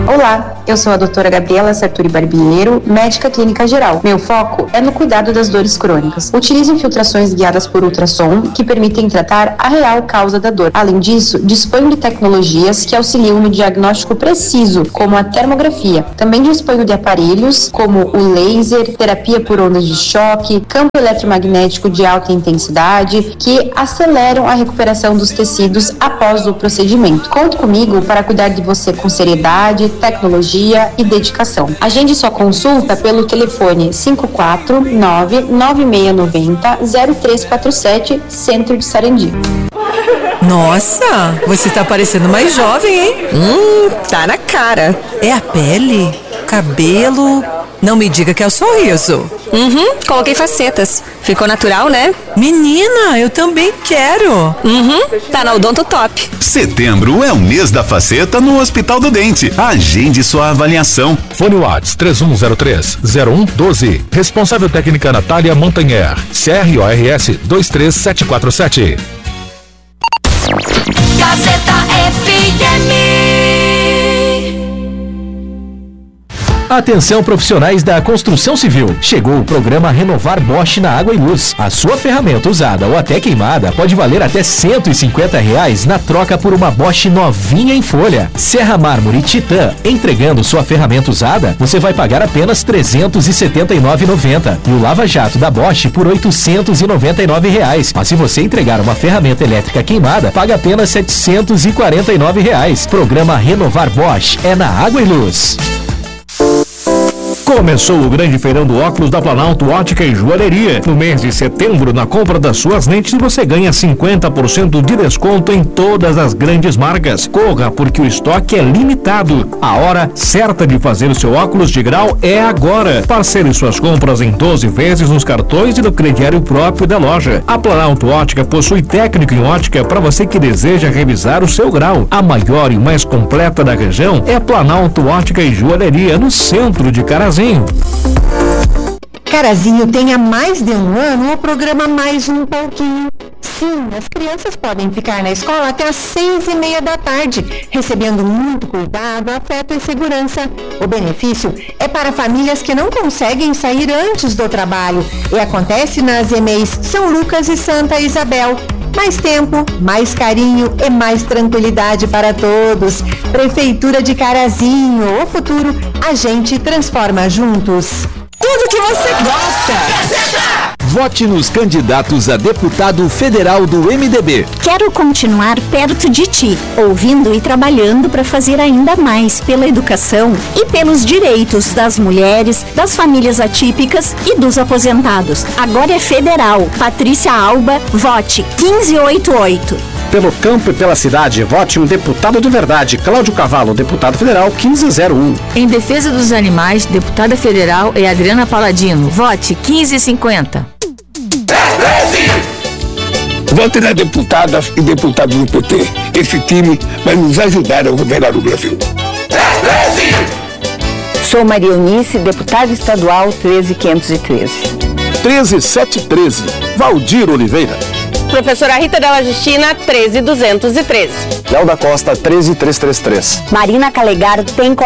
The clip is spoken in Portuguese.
Olá, eu sou a doutora Gabriela Sartori Barbiero, médica clínica geral. Meu foco é no cuidado das dores crônicas. Utilizo infiltrações guiadas por ultrassom que permitem tratar a real causa da dor. Além disso, disponho de tecnologias que auxiliam no diagnóstico preciso, como a termografia. Também disponho de aparelhos como o laser, terapia por ondas de choque, campo eletromagnético de alta intensidade, que aceleram a recuperação dos tecidos após o procedimento. Conte comigo para cuidar de você com seriedade, tecnologia e dedicação. Agende sua consulta pelo telefone 549-9690-0347, Centro de Sarandi. Nossa, você tá parecendo mais jovem, hein? Tá na cara. É a pele? Cabelo? Não me diga que é o sorriso. Coloquei facetas. Ficou natural, né? Menina, eu também quero. Tá na Odonto Top. Setembro é o mês da faceta no Hospital do Dente. Agende sua avaliação. Fone Whats 3103-0112. Responsável técnica Natália Montanher. CRORS 23747. Gazeta FM. Atenção profissionais da construção civil. Chegou o programa Renovar Bosch na Água e Luz. A sua ferramenta usada ou até queimada pode valer até R$150 na troca por uma Bosch novinha em folha. Serra Mármore Titã. Entregando sua ferramenta usada, você vai pagar apenas R$379,90. E o Lava Jato da Bosch por R$899. Mas se você entregar uma ferramenta elétrica queimada, paga apenas R$749. Programa Renovar Bosch é na Água e Luz. Começou o grande feirão do óculos da Planalto Ótica e Joalheria. No mês de setembro, na compra das suas lentes, você ganha 50% de desconto em todas as grandes marcas. Corra, porque o estoque é limitado. A hora certa de fazer o seu óculos de grau é agora. Parcele suas compras em 12 vezes nos cartões e no crediário próprio da loja. A Planalto Ótica possui técnico em ótica para você que deseja revisar o seu grau. A maior e mais completa da região é a Planalto Ótica e Joalheria, no centro de Carazinho. Carazinho tem há mais de um ano o programa Mais Um Pouquinho. Sim, as crianças podem ficar na escola até às 6:30 da tarde, recebendo muito cuidado, afeto e segurança. O benefício é para famílias que não conseguem sair antes do trabalho e acontece nas EMEIs São Lucas e Santa Isabel. Mais tempo, mais carinho e mais tranquilidade para todos. Prefeitura de Carazinho, o futuro a gente transforma juntos. Tudo que você gosta. Vote nos candidatos a deputado federal do MDB. Quero continuar perto de ti, ouvindo e trabalhando para fazer ainda mais pela educação e pelos direitos das mulheres, das famílias atípicas e dos aposentados. Agora é federal. Patrícia Alba, vote 1588. Pelo campo e pela cidade, vote um deputado de verdade. Cláudio Cavalo, deputado federal 1501. Em defesa dos animais, deputada federal é Adriana Paladino. Vote 1550. Vote na deputada e deputados do PT. Esse time vai nos ajudar a governar o Brasil. 13! Sou Maria Eunice, deputada estadual 13513. 13713, Valdir Oliveira. Professora Rita Della Justina, 13213. Léo da Costa, 13333. Marina Calegaro tem